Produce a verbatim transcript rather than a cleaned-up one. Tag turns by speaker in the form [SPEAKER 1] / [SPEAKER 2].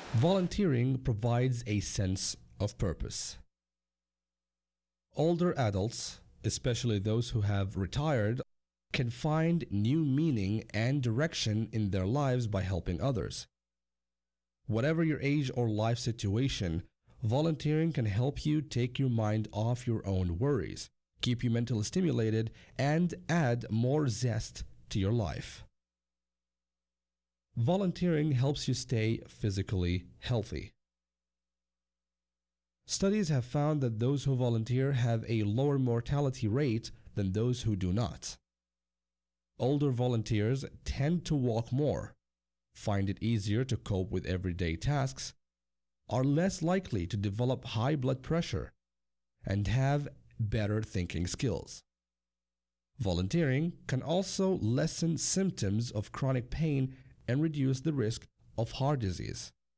[SPEAKER 1] Volunteering provides a sense of purpose. Older adults, especially those who have retired, can find new meaning and direction in their lives by helping others. Whatever your age or life situation, volunteering can help you take your mind off your own worries, keep you mentally stimulated, and add more zest to your life. Volunteering helps you stay physically healthy. Studies have found that those who volunteer have a lower mortality rate than those who do not. Older volunteers tend to walk more, find it easier to cope with everyday tasks, are less likely to develop high blood pressure, and have better thinking skills. Volunteering can also lessen symptoms of chronic pain and reduce the risk of heart disease.